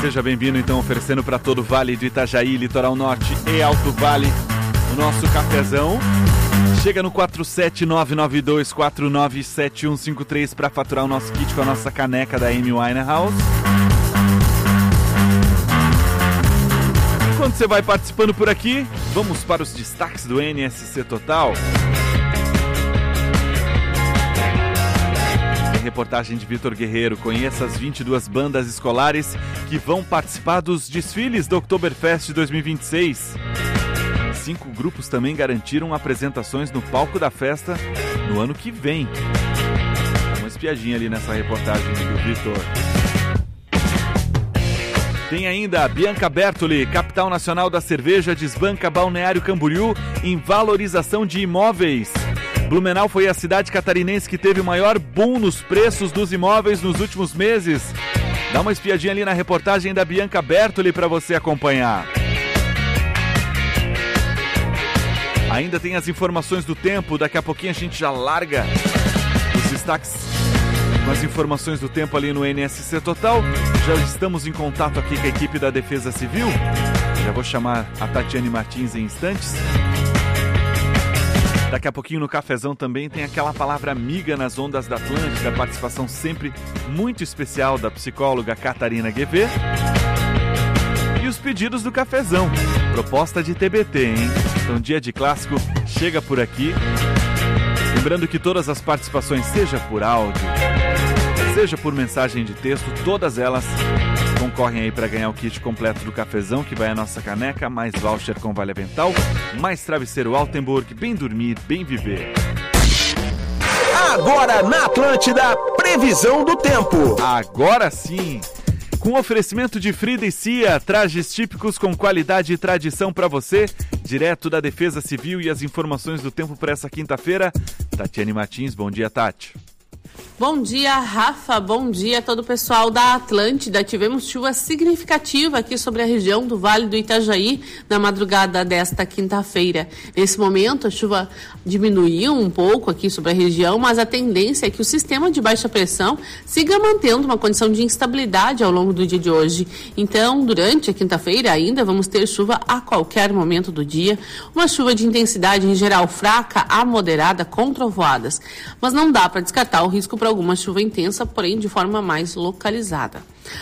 Seja bem-vindo, então, oferecendo para todo o Vale do Itajaí, Litoral Norte e Alto Vale, o nosso cafezão. Chega no 47992497153 para faturar o nosso kit com a nossa caneca da Amy Winehouse. Enquanto você vai participando por aqui, vamos para os destaques do NSC Total. Reportagem de Vitor Guerreiro. Conheça as 22 bandas escolares que vão participar dos desfiles do Oktoberfest 2026. 5 grupos também garantiram apresentações no palco da festa no ano que vem. Dá uma espiadinha ali nessa reportagem do Vitor. Tem ainda a Bianca Bertoli, capital nacional da cerveja, desbanca Balneário Camboriú em valorização de imóveis. Blumenau foi a cidade catarinense que teve o maior boom nos preços dos imóveis nos últimos meses. Dá uma espiadinha ali na reportagem da Bianca Bertoli para você acompanhar. Ainda tem as informações do tempo, daqui a pouquinho a gente já larga os destaques com as informações do tempo ali no NSC Total. Já estamos em contato aqui com a equipe da Defesa Civil. Já vou chamar a Tatiane Martins em instantes. Daqui a pouquinho no cafezão também tem aquela palavra amiga nas ondas da Atlântida, participação sempre muito especial da psicóloga Catarina GV. E os pedidos do cafezão, proposta de TBT, hein? Então dia de clássico chega por aqui. Lembrando que todas as participações, seja por áudio, seja por mensagem de texto, todas elas concorrem aí para ganhar o kit completo do cafezão, que vai a nossa caneca, mais voucher com Vale Avental, mais travesseiro Altenburg, bem dormir, bem viver. Agora na Atlântida, previsão do tempo. Agora sim, com oferecimento de Frida e Cia, trajes típicos com qualidade e tradição para você, direto da Defesa Civil, e as informações do tempo para essa quinta-feira. Tatiane Martins, bom dia, Tati. Bom dia, Rafa. Bom dia a todo o pessoal da Atlântida. Tivemos chuva significativa aqui sobre a região do Vale do Itajaí na madrugada desta quinta-feira. Nesse momento, a chuva diminuiu um pouco aqui sobre a região, mas a tendência é que o sistema de baixa pressão siga mantendo uma condição de instabilidade ao longo do dia de hoje. Então, durante a quinta-feira ainda vamos ter chuva a qualquer momento do dia. Uma chuva de intensidade em geral fraca a moderada com trovoadas. Mas não dá para descartar o risco para alguma chuva intensa, porém de forma mais localizada.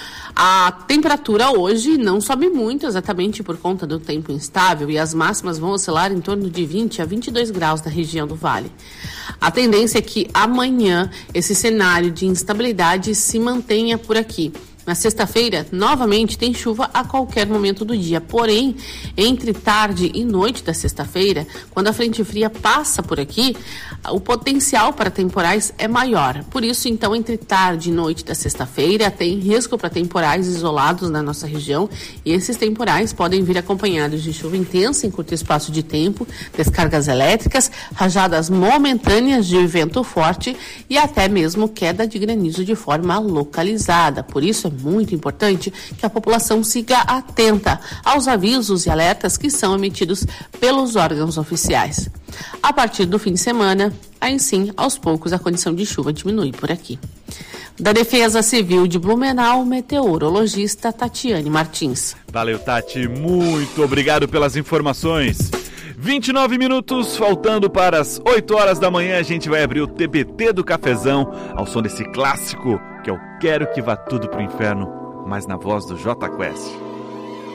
A temperatura hoje não sobe muito, exatamente por conta do tempo instável, e as máximas vão oscilar em torno de 20 a 22 graus na região do Vale. A tendência é que amanhã esse cenário de instabilidade se mantenha por aqui. Na sexta-feira, novamente, tem chuva a qualquer momento do dia. Porém, entre tarde e noite da sexta-feira, quando a frente fria passa por aqui, o potencial para temporais é maior. Por isso, então, entre tarde e noite da sexta-feira, tem risco para temporais isolados na nossa região. E esses temporais podem vir acompanhados de chuva intensa em curto espaço de tempo, descargas elétricas, rajadas momentâneas de vento forte e até mesmo queda de granizo de forma localizada. Por isso, é muito importante que a população siga atenta aos avisos e alertas que são emitidos pelos órgãos oficiais. A partir do fim de semana, aí sim, aos poucos, a condição de chuva diminui por aqui. Da Defesa Civil de Blumenau, meteorologista Tatiane Martins. Valeu, Tati, muito obrigado pelas informações. 29 minutos, faltando para as 8 horas da manhã, a gente vai abrir o TBT do cafezão, ao som desse clássico, que eu quero que vá tudo pro inferno, mas na voz do Jota Quest.